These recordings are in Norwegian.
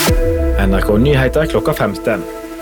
NRK Nyheter klokka 15.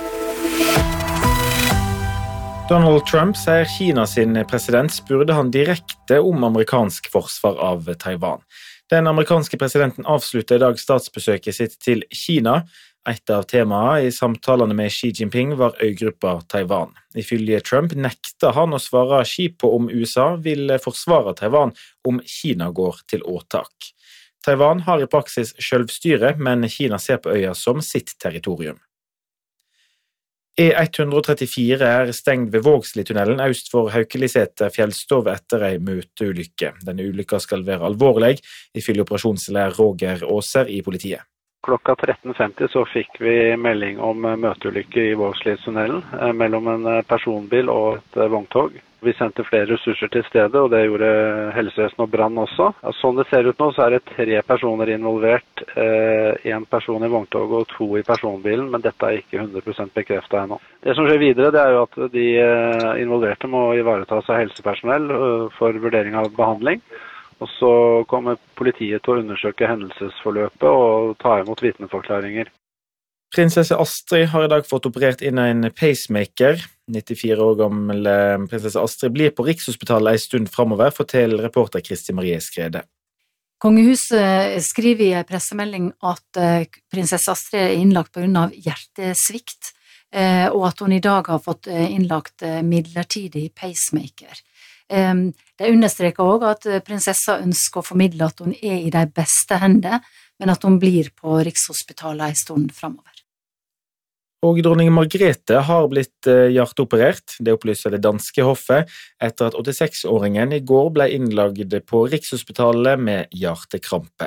Donald Trump sier Kina sin president spurte han direkte om amerikansk forsvar av Taiwan. Den amerikanske presidenten avsluttet i dag statsbesøket sitt til Kina. Et av temaene i samtalene med Xi Jinping var øygruppa Taiwan. Ifølge Trump nekter han å svare Xi på om USA vil forsvare Taiwan om Kina går til åtak. Taiwan har i praksis selvstyre, men Kina ser på øya som sitt territorium. E134 stengt ved Vågsli-tunnelen øst for Haukeliseter fjellstov etter en møteulykke. Denne ulykka skal være alvorlig, ifølge operasjonsleder Roger Åser i politiet. Klokka 13.50 så fikk vi melding om møteulykke i Vågsli-tunnelen mellom en personbil og et vogntog. Vi sendte flere ressurser til stedet, og det gjorde helsevesen og brann også. Sånn det ser ut nå, så er det 3 personer involvert, 1 person i vogntoget og 2 i personbilen, men dette er ikke 100% bekreftet ennå. Det som skjer videre, det er jo at de involverte må ivareta seg helsepersonell for vurdering av behandling. Og så kommer politiet til å undersøke hendelsesforløpet og ta imot vitneforklaringer. Prinsesse Astrid har i dag fått operert inn en pacemaker. 94 år gamle prinsesse Astrid blir på Rikshospitalet en stund fremover, forteller reporter Kristi Marie Skrede. Kongehuset skriver i en pressemelding at prinsesse Astrid er innlagt på grunn av hjertesvikt, og at hun i dag har fått innlagt midlertidig pacemaker. Det understreker også at prinsessa ønsker å formidle at hun er i de beste hender, men at hun blir på Rikshospitalet en stund fremover. Og dronning Margrethe har blitt hjerteoperert, det opplyser det danske hoffet, etter at 86-åringen i går ble innlagt på Rikshospitalet med hjertekrampe.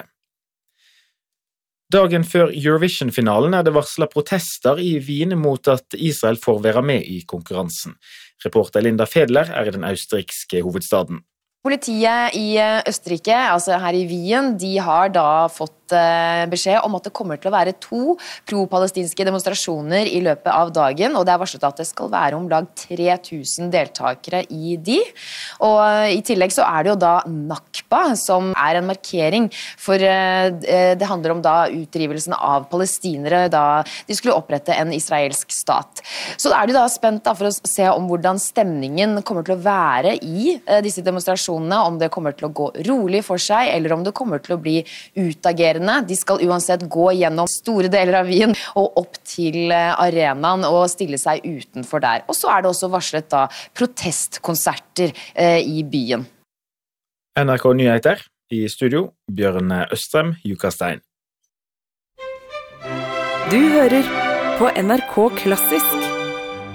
Dagen før Eurovision-finalen er det varslet protester i Wien mot at Israel får være med i konkurransen. Reporter Linda Fedler er i den østerrikske hovedstaden. Politiet i Østerrike, altså her i Wien, de har da fått beskjed om at det kommer til å være 2 pro-palestinske demonstrasjoner i løpet av dagen, og det er varslet at det skal være om lag 3000 deltakere i de. Og i tillegg så er det jo da Nakba, som er en markering, for det handler om da utdrivelsen av palestinere da de skulle opprette en israelsk stat. Så er det da spent da for å se om hvordan stemningen kommer til å være i disse demonstrasjonene, om det kommer til å gå rolig for seg, eller om det kommer til å bli utagerende. De skal uansett gå gjennom store deler av Wien og opp til arenaen og stille seg utenfor der. Og så er det også varslet da protestkonserter i byen. NRK Nyheter i studio, Bjørn Østrem, Jukastein. Du hører på NRK Klassisk.